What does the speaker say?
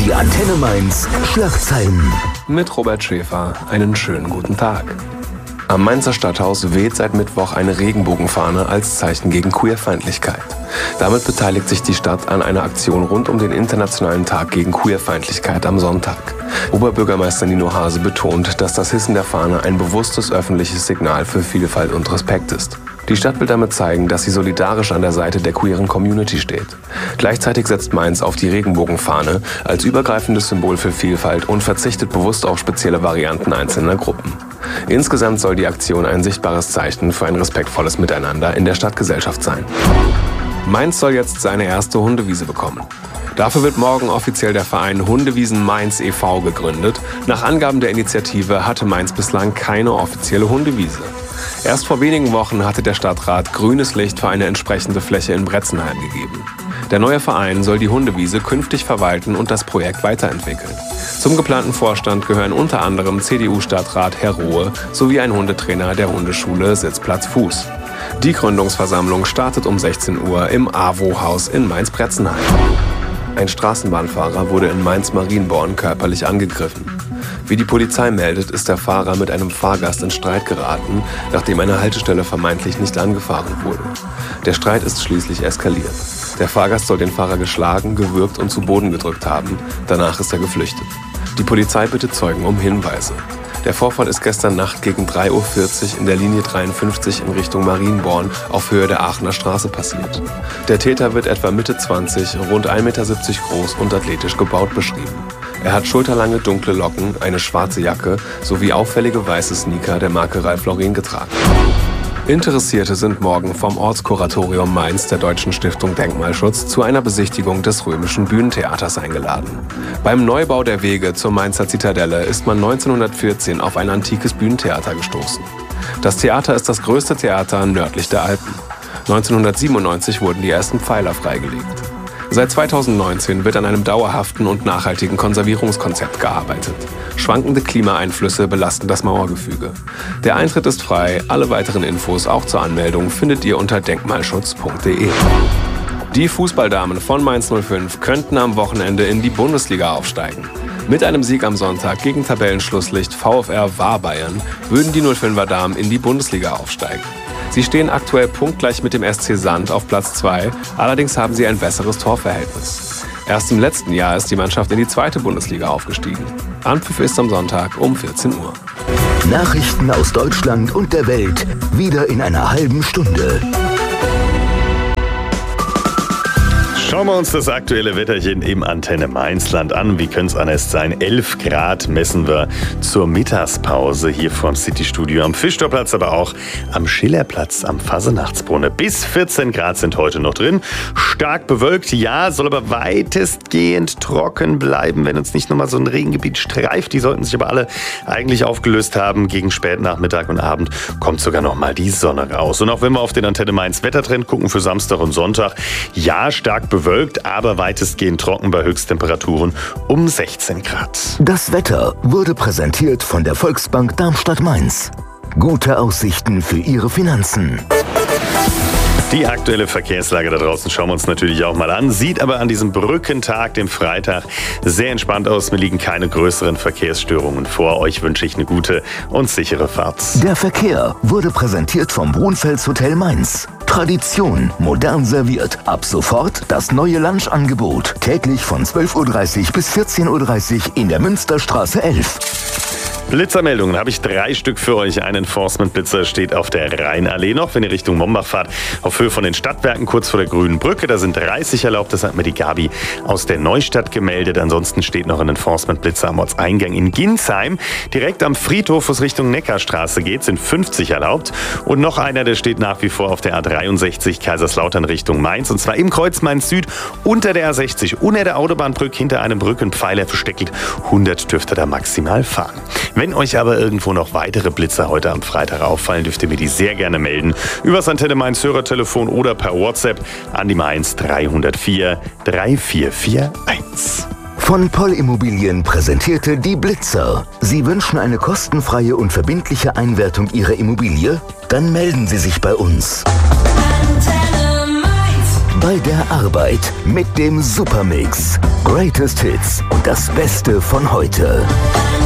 Die Antenne Mainz Schlagzeilen. Mit Robert Schäfer einen schönen guten Tag. Am Mainzer Stadthaus weht seit Mittwoch eine Regenbogenfahne als Zeichen gegen Queerfeindlichkeit. Damit beteiligt sich die Stadt an einer Aktion rund um den Internationalen Tag gegen Queerfeindlichkeit am Sonntag. Oberbürgermeister Nino Hase betont, dass das Hissen der Fahne ein bewusstes öffentliches Signal für Vielfalt und Respekt ist. Die Stadt will damit zeigen, dass sie solidarisch an der Seite der queeren Community steht. Gleichzeitig setzt Mainz auf die Regenbogenfahne als übergreifendes Symbol für Vielfalt und verzichtet bewusst auf spezielle Varianten einzelner Gruppen. Insgesamt soll die Aktion ein sichtbares Zeichen für ein respektvolles Miteinander in der Stadtgesellschaft sein. Mainz soll jetzt seine erste Hundewiese bekommen. Dafür wird morgen offiziell der Verein Hundewiesen Mainz e.V. gegründet. Nach Angaben der Initiative hatte Mainz bislang keine offizielle Hundewiese. Erst vor wenigen Wochen hatte der Stadtrat grünes Licht für eine entsprechende Fläche in Bretzenheim gegeben. Der neue Verein soll die Hundewiese künftig verwalten und das Projekt weiterentwickeln. Zum geplanten Vorstand gehören unter anderem CDU-Stadtrat Herr Rohe sowie ein Hundetrainer der Hundeschule Sitzplatz Fuß. Die Gründungsversammlung startet um 16 Uhr im AWO-Haus in Mainz-Bretzenheim. Ein Straßenbahnfahrer wurde in Mainz-Marienborn körperlich angegriffen. Wie die Polizei meldet, ist der Fahrer mit einem Fahrgast in Streit geraten, nachdem eine Haltestelle vermeintlich nicht angefahren wurde. Der Streit ist schließlich eskaliert. Der Fahrgast soll den Fahrer geschlagen, gewürgt und zu Boden gedrückt haben. Danach ist er geflüchtet. Die Polizei bittet Zeugen um Hinweise. Der Vorfall ist gestern Nacht gegen 3:40 Uhr in der Linie 53 in Richtung Marienborn auf Höhe der Aachener Straße passiert. Der Täter wird etwa Mitte 20, rund 1,70 Meter groß und athletisch gebaut beschrieben. Er hat schulterlange dunkle Locken, eine schwarze Jacke sowie auffällige weiße Sneaker der Marke Ralph Lauren getragen. Interessierte sind morgen vom Ortskuratorium Mainz der Deutschen Stiftung Denkmalschutz zu einer Besichtigung des Römischen Bühnentheaters eingeladen. Beim Neubau der Wege zur Mainzer Zitadelle ist man 1914 auf ein antikes Bühnentheater gestoßen. Das Theater ist das größte Theater nördlich der Alpen. 1997 wurden die ersten Pfeiler freigelegt. Seit 2019 wird an einem dauerhaften und nachhaltigen Konservierungskonzept gearbeitet. Schwankende Klimaeinflüsse belasten das Mauergefüge. Der Eintritt ist frei, alle weiteren Infos auch zur Anmeldung findet ihr unter denkmalschutz.de. Die Fußballdamen von Mainz 05 könnten am Wochenende in die Bundesliga aufsteigen. Mit einem Sieg am Sonntag gegen Tabellenschlusslicht VfR Wahrbayern würden die 05er Damen in die Bundesliga aufsteigen. Sie stehen aktuell punktgleich mit dem SC Sand auf Platz 2, allerdings haben sie ein besseres Torverhältnis. Erst im letzten Jahr ist die Mannschaft in die zweite Bundesliga aufgestiegen. Anpfiff ist am Sonntag um 14 Uhr. Nachrichten aus Deutschland und der Welt, wieder in einer halben Stunde. Schauen wir uns das aktuelle Wetterchen im Antenne Mainzland an. Wie könnte es anders sein? 11 Grad messen wir zur Mittagspause hier vom Citystudio am Fischtorplatz, aber auch am Schillerplatz am Fasenachtsbrunnen. Bis 14 Grad sind heute noch drin. Stark bewölkt, ja, soll aber weitestgehend trocken bleiben, wenn uns nicht nochmal so ein Regengebiet streift. Die sollten sich aber alle eigentlich aufgelöst haben. Gegen Spätnachmittag und Abend kommt sogar nochmal die Sonne raus. Und auch wenn wir auf den Antenne Mainz Wettertrend gucken für Samstag und Sonntag, ja, stark bewölkt, aber weitestgehend trocken bei Höchsttemperaturen um 16 Grad. Das Wetter wurde präsentiert von der Volksbank Darmstadt-Mainz. Gute Aussichten für Ihre Finanzen. Die aktuelle Verkehrslage da draußen schauen wir uns natürlich auch mal an. Sieht aber an diesem Brückentag, dem Freitag, sehr entspannt aus. Mir liegen keine größeren Verkehrsstörungen vor. Euch wünsche ich eine gute und sichere Fahrt. Der Verkehr wurde präsentiert vom Brunfels Hotel Mainz. Tradition, modern serviert. Ab sofort das neue Lunchangebot. Täglich von 12:30 Uhr bis 14:30 Uhr in der Münsterstraße 11. Blitzermeldungen habe ich 3 Stück für euch. Ein Enforcement-Blitzer steht auf der Rheinallee noch, wenn ihr Richtung Mombach fahrt, auf Höhe von den Stadtwerken, kurz vor der Grünen Brücke. Da sind 30 erlaubt, das hat mir die Gabi aus der Neustadt gemeldet. Ansonsten steht noch ein Enforcement-Blitzer am Ortseingang in Ginsheim. Direkt am Friedhof, wo es Richtung Neckarstraße geht, sind 50 erlaubt. Und noch einer, der steht nach wie vor auf der A63 Kaiserslautern Richtung Mainz. Und zwar im Kreuz Mainz Süd unter der A60, unter der Autobahnbrücke, hinter einem Brückenpfeiler versteckelt. 100 dürft ihr da maximal fahren. Wenn euch aber irgendwo noch weitere Blitzer heute am Freitag auffallen, dürft ihr mir die sehr gerne melden. Übers Antenne Mainz Hörertelefon oder per WhatsApp an die Mainz 304 3441. Von Poll Immobilien präsentierte die Blitzer. Sie wünschen eine kostenfreie und verbindliche Einwertung Ihrer Immobilie? Dann melden Sie sich bei uns. Bei der Arbeit mit dem Supermix. Greatest Hits und das Beste von heute.